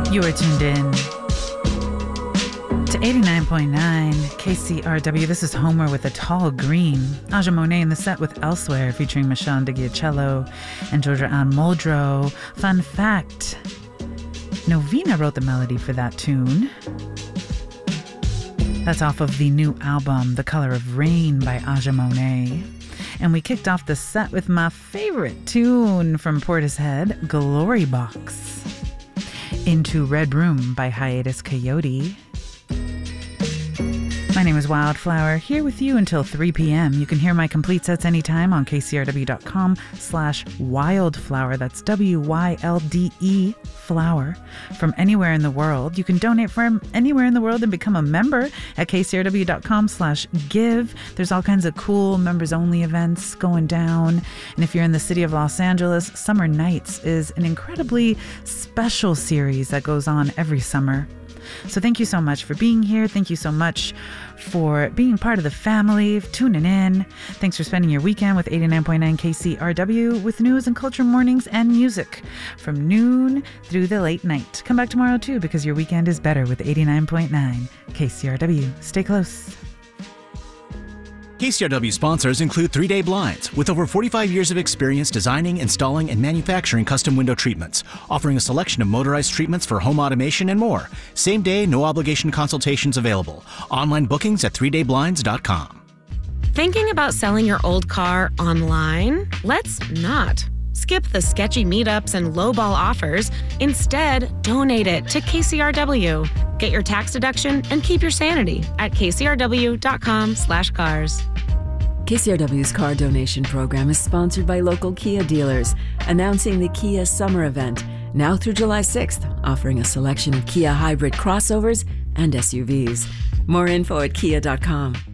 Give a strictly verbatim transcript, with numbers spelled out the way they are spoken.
You are tuned in to eighty-nine point nine K C R W. This is Homer with a Tall Green. Aja Monet in the set with Elsewhere, featuring Michelle Digiacello and Georgia Ann Muldrow. Fun fact, Novena wrote the melody for that tune. That's off of the new album, The Color of Rain by Aja Monet. And we kicked off the set with my favorite tune from Portishead, Glory Box. Into Red Room by Hiatus Coyote. My name is Wildflower, here with you until three p.m. You can hear my complete sets anytime on kcrw.com slash wildflower. That's W Y L D E flower. From anywhere in the world. You can donate from anywhere in the world and become a member at kcrw.com slash give. There's all kinds of cool members-only events going down. And if you're in the city of Los Angeles, Summer Nights is an incredibly special series that goes on every summer. So thank you so much for being here. Thank you so much for being part of the family, tuning in. Thanks for spending your weekend with eighty-nine point nine K C R W with news and culture mornings and music from noon through the late night. Come back tomorrow too, because your weekend is better with eighty-nine point nine K C R W. Stay close. K C R W sponsors include three day Blinds, with over forty-five years of experience designing, installing, and manufacturing custom window treatments, offering a selection of motorized treatments for home automation and more. Same day, no obligation consultations available. Online bookings at three day blinds dot com. Thinking about selling your old car online? Let's not. Skip the sketchy meetups and lowball offers. Instead, donate it to K C R W. Get your tax deduction and keep your sanity at kcrw.com slash cars. K C R W's car donation program is sponsored by local Kia dealers, announcing the Kia Summer Event, now through July sixth, offering a selection of Kia hybrid crossovers and S U Vs. More info at kia dot com.